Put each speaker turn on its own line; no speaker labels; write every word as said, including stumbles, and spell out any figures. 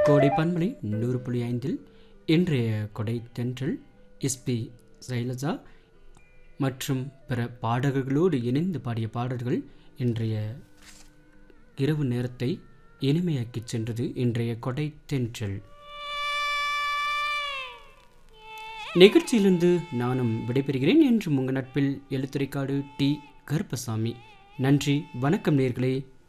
கோடை பன்மலை நூறு புள்ளி ஐந்தில் இன்றைய கொடை தென்றல் எஸ்பி சைலஜா மற்றும் பிற பாடகர்களோடு இணைந்து பாடிய பாடல்கள் இன்றைய இரவு நேரத்தை இனிமையாக்கிச் சென்றது. இன்றைய கொடை தென்றல் நிகழ்ச்சியிலிருந்து நானும் விடைபெறுகிறேன். என்று உங்கள் நட்பில் எழுத்துரைக்காடு டி கருப்பசாமி. நன்றி, வணக்கம் நேயர்களே.